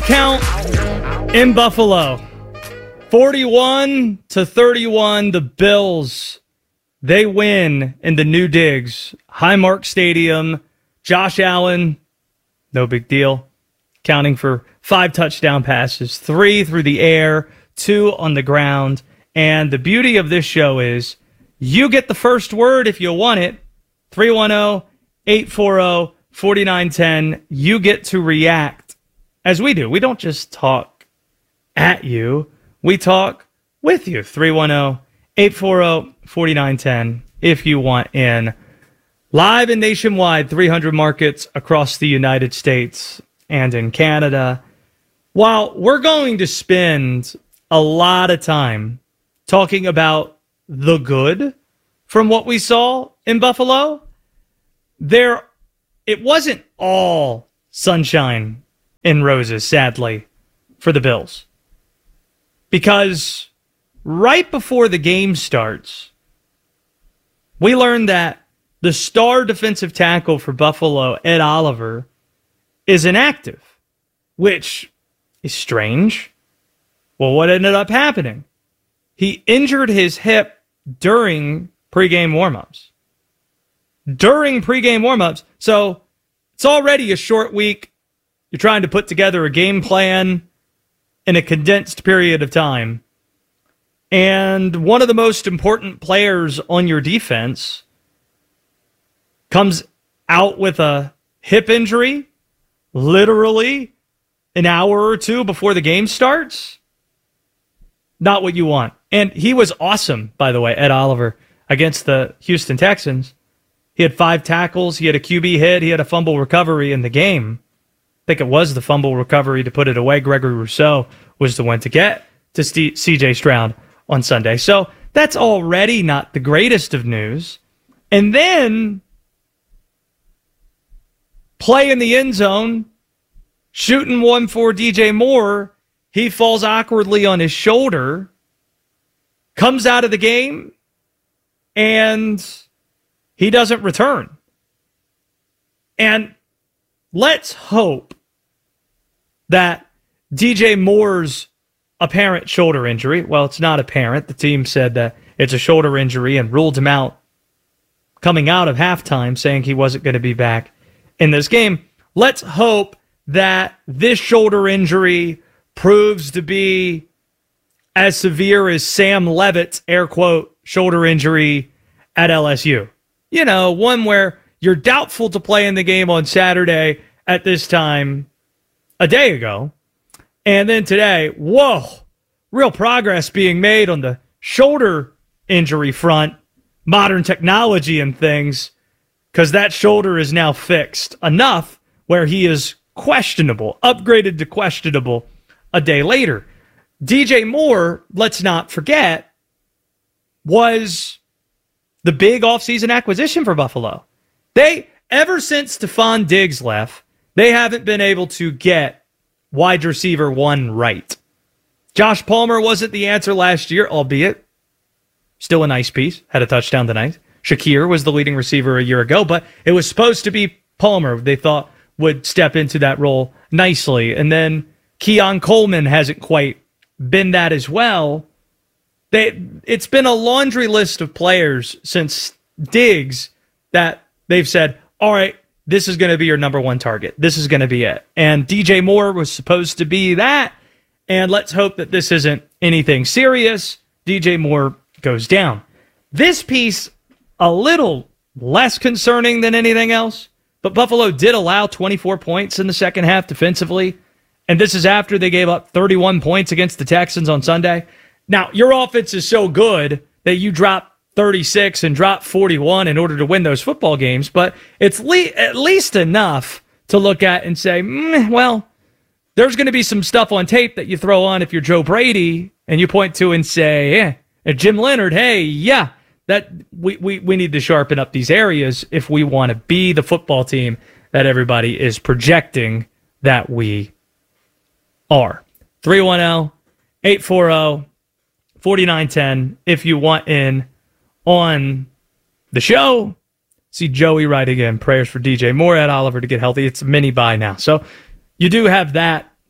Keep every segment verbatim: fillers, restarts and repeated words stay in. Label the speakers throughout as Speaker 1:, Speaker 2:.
Speaker 1: count in Buffalo. forty-one to thirty-one, the Bills, they win in the new Diggs Highmark Stadium. Josh Allen, no big deal, counting for five touchdown passes, three through the air, two on the ground. And the beauty of this show is you get the first word if you want it. three one zero, eight four zero, four nine one zero. You get to react as we do. We don't just talk at you. We talk with you. three one zero, eight four zero, four nine one zero if you want in. Live and nationwide, three hundred markets across the United States and in Canada. While we're going to spend a lot of time talking about the good from what we saw in Buffalo, there it wasn't all sunshine and roses, sadly, for the Bills. Because right before the game starts, we learned that the star defensive tackle for Buffalo, Ed Oliver, is inactive, which is strange. Well, what ended up happening? He injured his hip during pregame warmups. During pregame warmups. So it's already a short week. You're trying to put together a game plan in a condensed period of time. And one of the most important players on your defense comes out with a hip injury, literally an hour or two before the game starts. Not what you want. And he was awesome, by the way, Ed Oliver, against the Houston Texans. He had five tackles. He had a Q B hit. He had a fumble recovery in the game. I think it was the fumble recovery to put it away. Gregory Rousseau was the one to get to C J Stroud on Sunday. So that's already not the greatest of news. And then play in the end zone, shooting one for D J Moore. He falls awkwardly on his shoulder, comes out of the game, and he doesn't return. And let's hope that D J Moore's apparent shoulder injury, well, it's not apparent. The team said that it's a shoulder injury and ruled him out coming out of halftime, saying he wasn't going to be back in this game. Let's hope that this shoulder injury proves to be as severe as Sam Levitt's, air quote, shoulder injury at L S U. You know, one where you're doubtful to play in the game on Saturday at this time a day ago. And then today, whoa, real progress being made on the shoulder injury front, modern technology and things, because that shoulder is now fixed enough where he is questionable, upgraded to questionable a day later. D J Moore, let's not forget, was the big offseason acquisition for Buffalo. They, ever since Stephon Diggs left, they haven't been able to get wide receiver one right. Josh Palmer wasn't the answer last year, albeit still a nice piece, had a touchdown tonight. Shakir was the leading receiver a year ago, but it was supposed to be Palmer they thought would step into that role nicely. And then Keon Coleman hasn't quite been that as well. They, it's been a laundry list of players since Diggs that they've said, all right, this is going to be your number one target. This is going to be it. And D J Moore was supposed to be that. And let's hope that this isn't anything serious. D J Moore goes down. This piece, a little less concerning than anything else, but Buffalo did allow twenty-four points in the second half defensively. And this is after they gave up thirty-one points against the Texans on Sunday. Now, your offense is so good that you drop thirty-six and drop forty-one in order to win those football games, but it's le- at least enough to look at and say, mm, well, there's going to be some stuff on tape that you throw on if you're Joe Brady and you point to and say, eh, and Jim Leonard, hey, yeah, that we, we, we need to sharpen up these areas if we want to be the football team that everybody is projecting that we are. three one zero, eight four zero, four nine one zero if you want in on the show. See Joey writing in prayers for D J Moore, Ed Oliver to get healthy. It's a mini bye now. So you do have that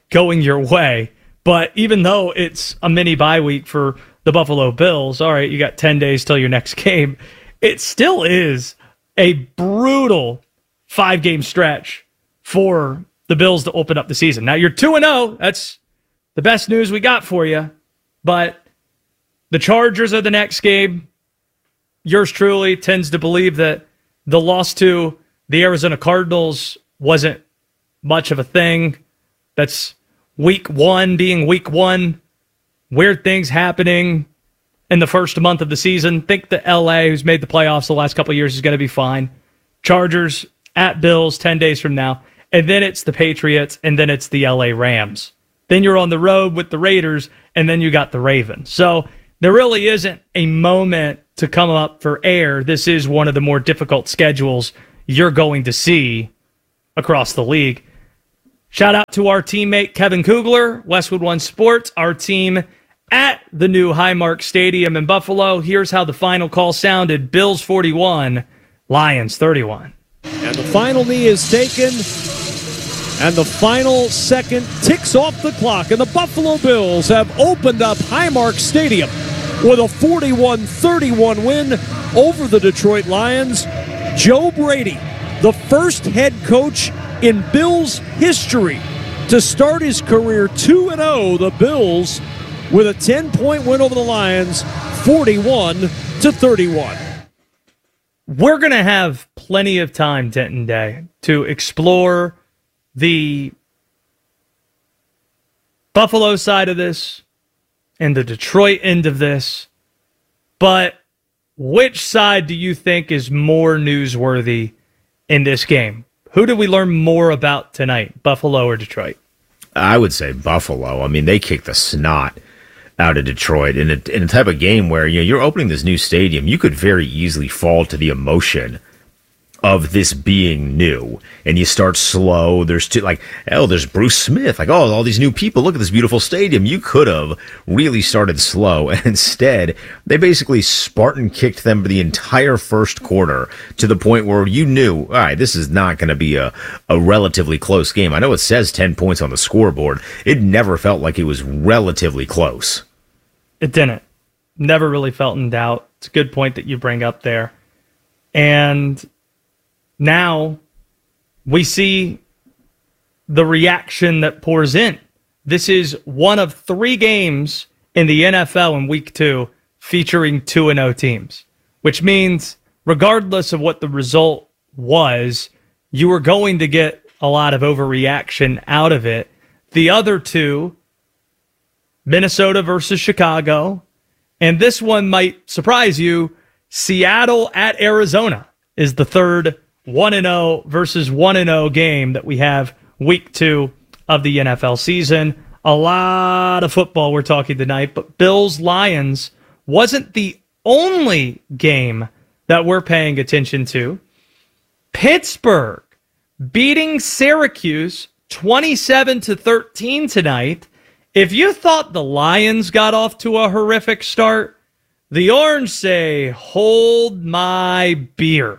Speaker 1: going your way. But even though it's a mini bye week for the Buffalo Bills, all right, you got ten days till your next game, it still is a brutal five-game stretch for the Bills to open up the season. Now, you're two and oh. That's the best news we got for you. But the Chargers are the next game. Yours truly tends to believe that the loss to the Arizona Cardinals wasn't much of a thing. That's week one being week one. Weird things happening in the first month of the season. Think the L A, who's made the playoffs the last couple of years, is going to be fine. Chargers at Bills ten days from now. And then it's the Patriots, and then it's the L A Rams. Then you're on the road with the Raiders, and then you got the Ravens. So there really isn't a moment to come up for air. This is one of the more difficult schedules you're going to see across the league. Shout out to our teammate Kevin Kugler, Westwood One Sports, our team at the new Highmark Stadium in Buffalo. Here's how the final call sounded. Bills forty-one, Lions thirty-one.
Speaker 2: And the final knee is taken, and the final second ticks off the clock, and the Buffalo Bills have opened up Highmark Stadium with a forty-one thirty-one win over the Detroit Lions. Joe Brady, the first head coach in Bills history to start his career two and oh, the Bills with a ten-point win over the Lions, forty-one to thirty-one.
Speaker 1: We're going to have plenty of time, Denton Day, to explore the Buffalo side of this and the Detroit end of this. But which side do you think is more newsworthy in this game? Who did we learn more about tonight, Buffalo or Detroit?
Speaker 3: I would say Buffalo. I mean, they kicked the snot out of Detroit in a, in a type of game where, you know, you're opening this new stadium. You could very easily fall to the emotion of this being new, and you start slow. There's two, like, oh, there's Bruce Smith. Like, oh, all these new people. Look at this beautiful stadium. You could have really started slow, and instead, they basically Spartan kicked them for the entire first quarter to the point where you knew, all right, this is not going to be a, a relatively close game. I know it says ten points on the scoreboard. It never felt like it was relatively close.
Speaker 1: It didn't. Never really felt in doubt. It's a good point that you bring up there. And now we see the reaction that pours in. This is one of three games in the N F L in week two featuring two and oh teams, which means regardless of what the result was, you were going to get a lot of overreaction out of it. The other two, Minnesota versus Chicago, and this one might surprise you, Seattle at Arizona is the third one and oh versus one and oh game that we have week two of the N F L season. A lot of football we're talking tonight, but Bills-Lions wasn't the only game that we're paying attention to. Pittsburgh beating Syracuse twenty-seven to thirteen tonight. If you thought the Lions got off to a horrific start, the Orange say, hold my beer.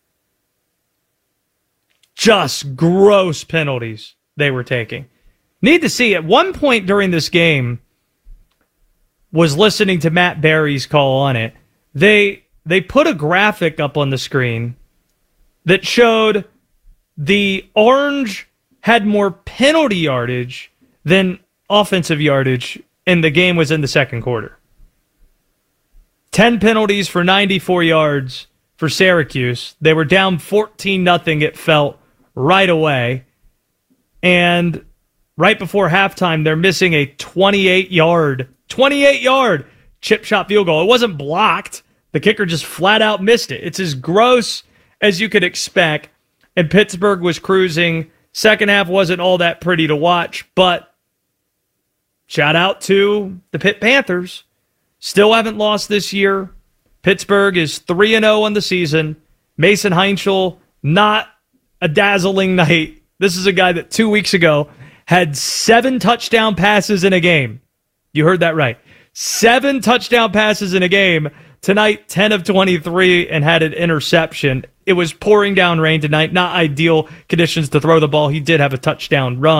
Speaker 1: Just gross penalties they were taking. Need to see, at one point during this game, was listening to Matt Berry's call on it. They they put a graphic up on the screen that showed the Orange had more penalty yardage than offensive yardage, and the game was in the second quarter. Ten penalties for ninety-four yards for Syracuse. They were down fourteen nothing, it felt, right away. And right before halftime, they're missing a twenty-eight yard, twenty-eight yard chip shot field goal. It wasn't blocked. The kicker just flat out missed it. It's as gross as you could expect. And Pittsburgh was cruising. Second half wasn't all that pretty to watch, but shout out to the Pitt Panthers. Still haven't lost this year. Pittsburgh is three and oh on the season. Mason Heinschel, not a dazzling night. This is a guy that two weeks ago had seven touchdown passes in a game. You heard that right. Seven touchdown passes in a game. Tonight, ten of twenty-three and had an interception. It was pouring down rain tonight. Not ideal conditions to throw the ball. He did have a touchdown run,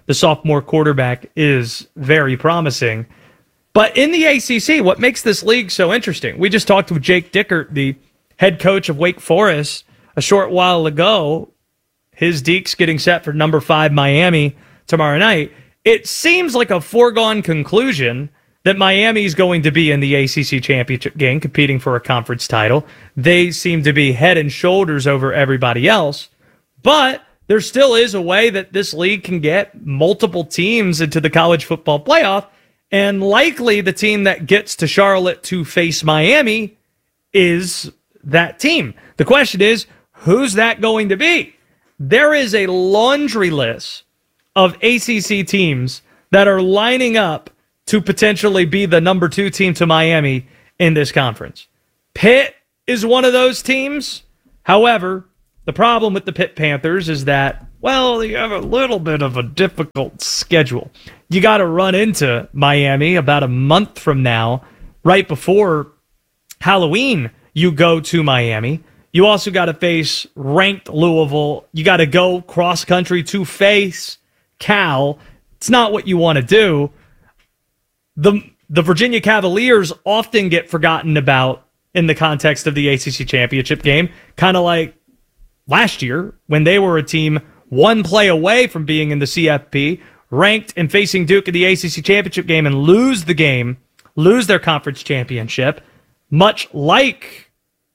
Speaker 1: the sophomore quarterback is very promising. But in the A C C, what makes this league so interesting? We just talked with Jake Dickert, the head coach of Wake Forest, a short while ago. His Deacs getting set for number five Miami tomorrow night. It seems like a foregone conclusion that Miami is going to be in the A C C championship game, competing for a conference title. They seem to be head and shoulders over everybody else. But there still is a way that this league can get multiple teams into the college football playoff. And likely the team that gets to Charlotte to face Miami is that team. The question is, who's that going to be? There is a laundry list of A C C teams that are lining up to potentially be the number two team to Miami in this conference. Pitt is one of those teams. However, the problem with the Pitt Panthers is that, well, you have a little bit of a difficult schedule. You got to run into Miami about a month from now, right before Halloween. You go to Miami. You also got to face ranked Louisville. You got to go cross-country to face Cal. It's not what you want to do. The, the Virginia Cavaliers often get forgotten about in the context of the A C C championship game, kind of like last year when they were a team one play away from being in the C F P, ranked and facing Duke in the A C C championship game and lose the game, lose their conference championship, much like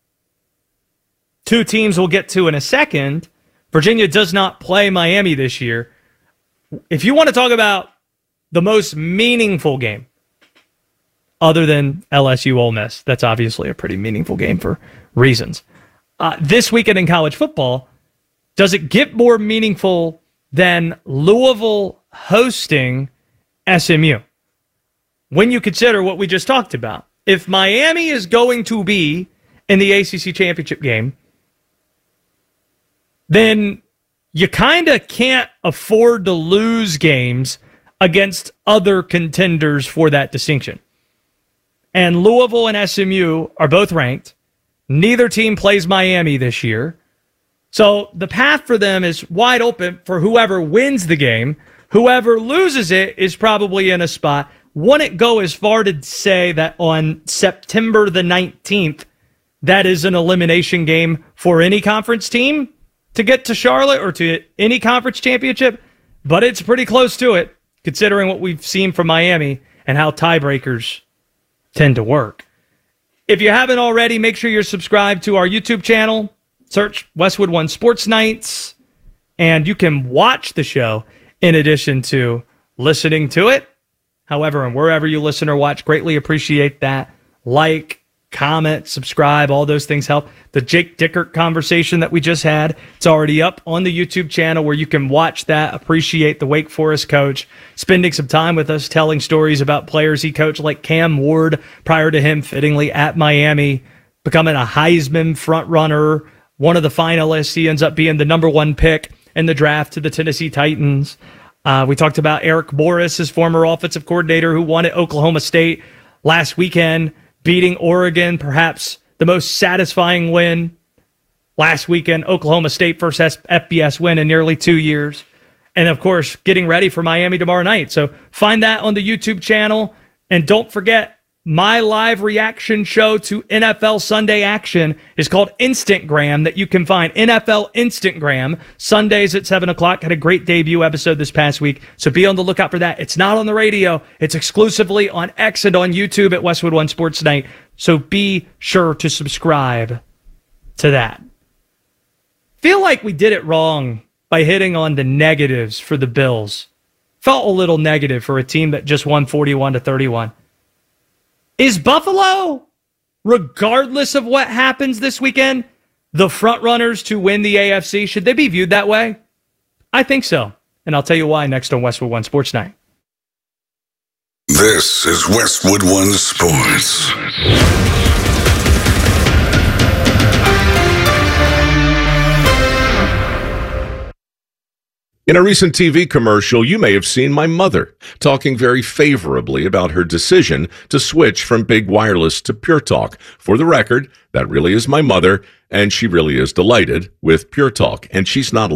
Speaker 1: two teams we'll get to in a second. Virginia does not play Miami this year. If you want to talk about the most meaningful game, other than L S U Ole Miss, that's obviously a pretty meaningful game for reasons. Uh, this weekend in college football, does it get more meaningful than Louisville hosting S M U? When you consider what we just talked about, if Miami is going to be in the A C C championship game, then you kind of can't afford to lose games against other contenders for that distinction. And Louisville and S M U are both ranked. Neither team plays Miami this year. So the path for them is wide open for whoever wins the game. Whoever loses it is probably in a spot. Wouldn't go as far to say that on September the nineteenth, that is an elimination game for any conference team to get to Charlotte or to any conference championship, but it's pretty close to it, considering what we've seen from Miami and how tiebreakers tend to work. If you haven't already, make sure you're subscribed to our YouTube channel. Search Westwood One Sports Nights, and you can watch the show in addition to listening to it. However, and wherever you listen or watch, greatly appreciate that. Like, comment, subscribe, all those things help. The Jake Dickert conversation that we just had, it's already up on the YouTube channel where you can watch that, appreciate the Wake Forest coach spending some time with us, telling stories about players he coached like Cam Ward prior to him fittingly at Miami, becoming a Heisman frontrunner, one of the finalists. He ends up being the number one pick in the draft to the Tennessee Titans. Uh, we talked about Eric Morris, his former offensive coordinator who won at Oklahoma State last weekend, beating Oregon, perhaps the most satisfying win last weekend. Oklahoma State first F B S win in nearly two years. And, of course, getting ready for Miami tomorrow night. So find that on the YouTube channel. And don't forget, my live reaction show to N F L Sunday Action is called Instantgram, that you can find. N F L Instantgram, Sundays at seven o'clock. Had a great debut episode this past week, so be on the lookout for that. It's not on the radio. It's exclusively on X and on YouTube at Westwood One Sports Night, so be sure to subscribe to that. Feel like we did it wrong by hitting on the negatives for the Bills. Felt a little negative for a team that just won forty-one to thirty-one. Is Buffalo, regardless of what happens this weekend, the front runners to win the A F C? Should they be viewed that way? I think so. And I'll tell you why next on Westwood One Sports Night.
Speaker 4: This is Westwood One Sports.
Speaker 5: In a recent T V commercial, you may have seen my mother talking very favorably about her decision to switch from big wireless to Pure Talk. For the record, that really is my mother, and she really is delighted with Pure Talk, and she's not alone.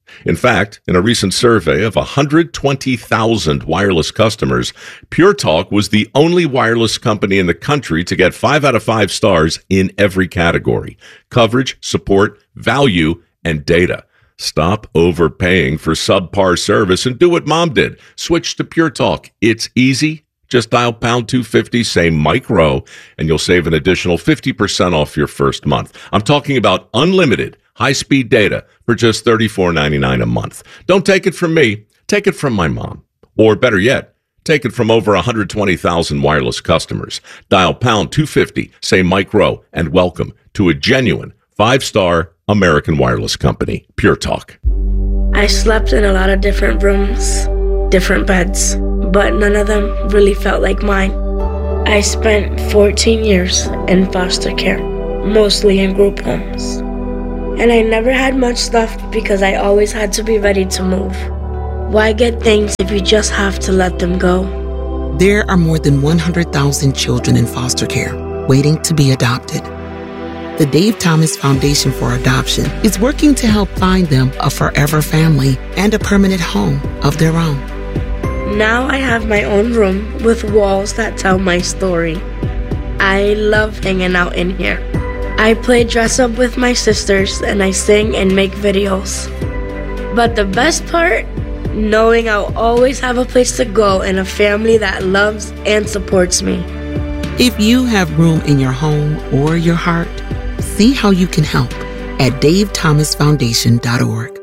Speaker 5: In fact, in a recent survey of one hundred twenty thousand wireless customers, Pure Talk was the only wireless company in the country to get five out of five stars in every category: coverage, support, value, and data. Stop overpaying for subpar service and do what Mom did. Switch to Pure Talk. It's easy. Just dial pound two fifty, say Mike Rowe, and you'll save an additional fifty percent off your first month. I'm talking about unlimited high-speed data for just thirty-four ninety-nine a month. Don't take it from me. Take it from my mom. Or better yet, take it from over one hundred twenty thousand wireless customers. Dial pound two fifty, say Mike Rowe, and welcome to a genuine five-star American wireless company, Pure Talk.
Speaker 6: I slept in a lot of different rooms, different beds, but none of them really felt like mine. I spent fourteen years in foster care, mostly in group homes. And I never had much stuff because I always had to be ready to move. Why get things if you just have to let them go?
Speaker 7: There are more than one hundred thousand children in foster care waiting to be adopted. The Dave Thomas Foundation for Adoption is working to help find them a forever family and a permanent home of their own.
Speaker 6: Now I have my own room with walls that tell my story. I love hanging out in here. I play dress up with my sisters and I sing and make videos. But the best part, knowing I'll always have a place to go and a family that loves and supports me.
Speaker 7: If you have room in your home or your heart, see how you can help at dave thomas foundation dot org.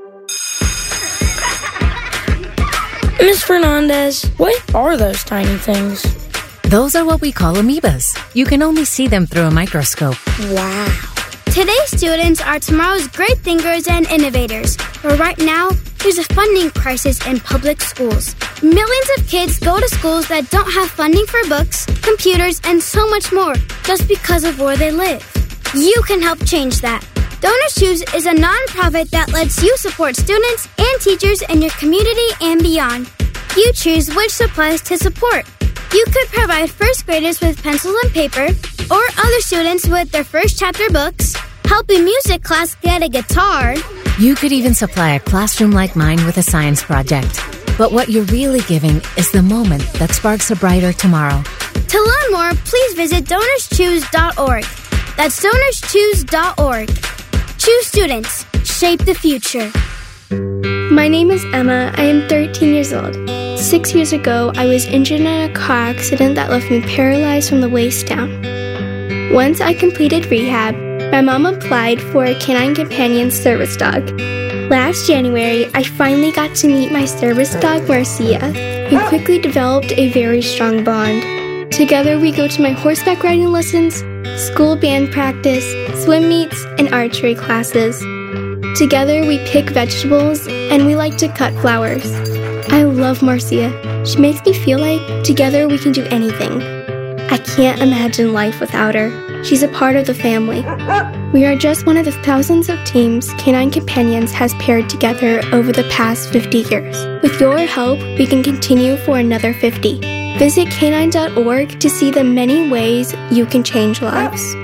Speaker 8: Miss Fernandez, what are those tiny things?
Speaker 9: Those are what we call amoebas. You can only see them through a microscope.
Speaker 8: Wow.
Speaker 10: Today's students are tomorrow's great thinkers and innovators. But right now, there's a funding crisis in public schools. Millions of kids go to schools that don't have funding for books, computers, and so much more just because of where they live. You can help change that. Donors Choose is a nonprofit that lets you support students and teachers in your community and beyond. You choose which supplies to support. You could provide first graders with pencils and paper, or other students with their first chapter books, help a music class get a guitar.
Speaker 9: You could even supply a classroom like mine with a science project. But what you're really giving is the moment that sparks a brighter tomorrow.
Speaker 10: To learn more, please visit donors choose dot org. That's donors choose dot org. Choose students. Shape the future.
Speaker 11: My name is Emma. I am thirteen years old. Six years ago, I was injured in a car accident that left me paralyzed from the waist down. Once I completed rehab, my mom applied for a Canine Companion service dog. Last January, I finally got to meet my service dog, Marcia. We quickly developed a very strong bond. Together, we go to my horseback riding lessons, school band practice, swim meets, and archery classes. Together, we pick vegetables, and we like to cut flowers. I love Marcia. She makes me feel like together we can do anything. I can't imagine life without her. She's a part of the family. We are just one of the thousands of teams Canine Companions has paired together over the past fifty years. With your help, we can continue for another fifty. Visit canine dot org to see the many ways you can change lives.
Speaker 12: So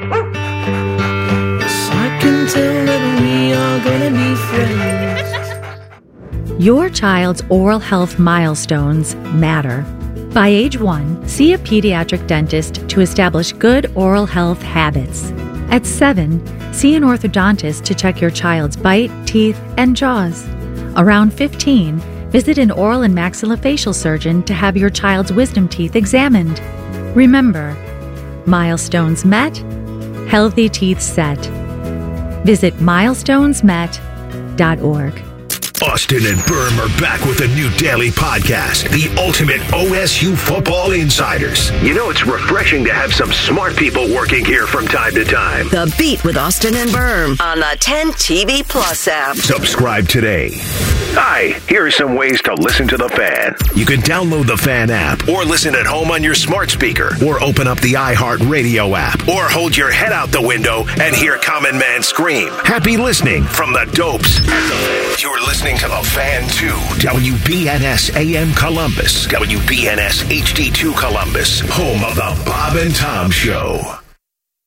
Speaker 12: I can tell that we are gonna be friends.
Speaker 13: Your child's oral health milestones matter. By age one, see a pediatric dentist to establish good oral health habits. At seven, see an orthodontist to check your child's bite, teeth, and jaws. Around fifteen, visit an oral and maxillofacial surgeon to have your child's wisdom teeth examined. Remember, milestones met, healthy teeth set. Visit milestones met dot org.
Speaker 14: Austin and Berm are back with a new daily podcast, The Ultimate O S U Football Insiders. You know, it's refreshing to have some smart people working here from time to time.
Speaker 15: The Beat with Austin and Berm on the ten T V Plus app.
Speaker 14: Subscribe today. Hi, here are some ways to listen to the Fan. You can download the Fan app, or listen at home on your smart speaker, or open up the iHeartRadio app, or hold your head out the window and hear Common Man scream. Happy listening from the Dopes. You're listening to the Fan two, W B N S A M Columbus, W B N S H D two Columbus, home of the Bob and Tom Show.